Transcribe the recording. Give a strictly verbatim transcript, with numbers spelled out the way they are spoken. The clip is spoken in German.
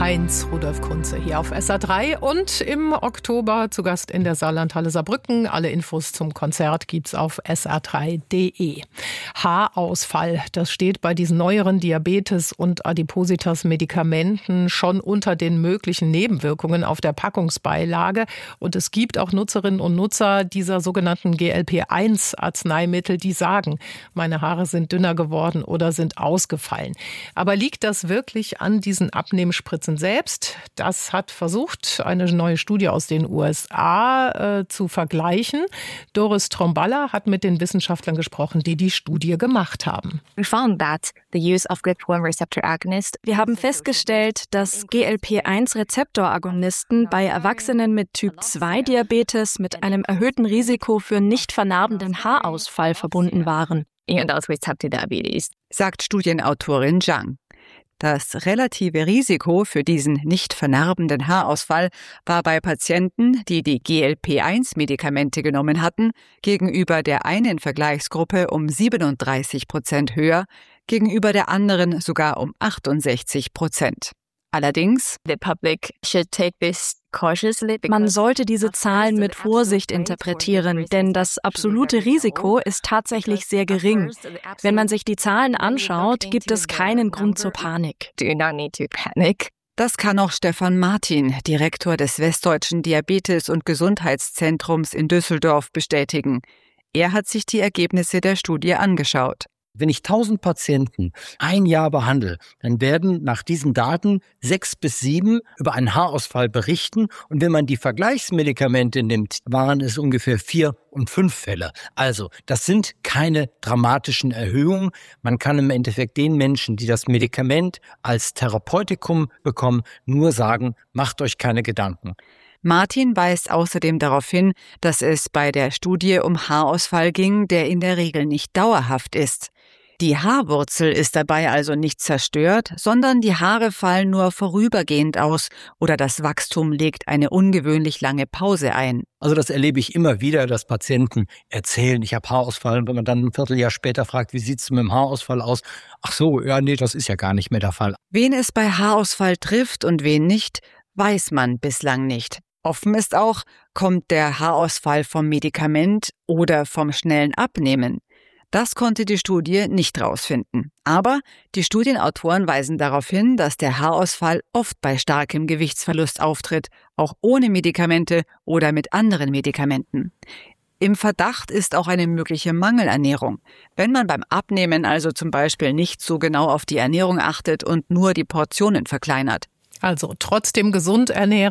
Heinz-Rudolf Kunze hier auf S R drei und im Oktober zu Gast in der Saarlandhalle Saarbrücken. Alle Infos zum Konzert gibt's auf S R drei Punkt de. Haarausfall, das steht bei diesen neueren Diabetes- und Adipositas-Medikamenten schon unter den möglichen Nebenwirkungen auf der Packungsbeilage. Und es gibt auch Nutzerinnen und Nutzer dieser sogenannten G L P eins Arzneimittel, die sagen, meine Haare sind dünner geworden oder sind ausgefallen. Aber liegt das wirklich an diesen Abnehmspritzen selbst? Das hat versucht eine neue Studie aus den U S A äh, zu vergleichen. Doris Tromballa hat mit den Wissenschaftlern gesprochen, die die Studie gemacht haben. We found that the use of G L P eins receptor agonist. Wir haben festgestellt, dass G L P eins Rezeptoragonisten bei Erwachsenen mit Typ zwei Diabetes mit einem erhöhten Risiko für nicht vernarbenden Haarausfall verbunden waren. Sagt Studienautorin Zhang. Das relative Risiko für diesen nicht vernarbenden Haarausfall war bei Patienten, die die G L P eins Medikamente genommen hatten, gegenüber der einen Vergleichsgruppe um siebenunddreißig Prozent höher, gegenüber der anderen sogar um achtundsechzig Prozent. Allerdings, man sollte diese Zahlen mit Vorsicht interpretieren, denn das absolute Risiko ist tatsächlich sehr gering. Wenn man sich die Zahlen anschaut, gibt es keinen Grund zur Panik. Das kann auch Stefan Martin, Direktor des Westdeutschen Diabetes- und Gesundheitszentrums in Düsseldorf, bestätigen. Er hat sich die Ergebnisse der Studie angeschaut. Wenn ich tausend Patienten ein Jahr behandle, dann werden nach diesen Daten sechs bis sieben über einen Haarausfall berichten. Und wenn man die Vergleichsmedikamente nimmt, waren es ungefähr vier und fünf Fälle. Also, das sind keine dramatischen Erhöhungen. Man kann im Endeffekt den Menschen, die das Medikament als Therapeutikum bekommen, nur sagen, macht euch keine Gedanken. Martin weist außerdem darauf hin, dass es bei der Studie um Haarausfall ging, der in der Regel nicht dauerhaft ist. Die Haarwurzel ist dabei also nicht zerstört, sondern die Haare fallen nur vorübergehend aus oder das Wachstum legt eine ungewöhnlich lange Pause ein. Also das erlebe ich immer wieder, dass Patienten erzählen, ich habe Haarausfall. Und wenn man dann ein Vierteljahr später fragt, wie sieht's mit dem Haarausfall aus? Ach so, ja, nee, das ist ja gar nicht mehr der Fall. Wen es bei Haarausfall trifft und wen nicht, weiß man bislang nicht. Offen ist auch, kommt der Haarausfall vom Medikament oder vom schnellen Abnehmen? Das konnte die Studie nicht rausfinden. Aber die Studienautoren weisen darauf hin, dass der Haarausfall oft bei starkem Gewichtsverlust auftritt, auch ohne Medikamente oder mit anderen Medikamenten. Im Verdacht ist auch eine mögliche Mangelernährung. Wenn man beim Abnehmen also zum Beispiel nicht so genau auf die Ernährung achtet und nur die Portionen verkleinert. Also trotzdem gesund ernähren.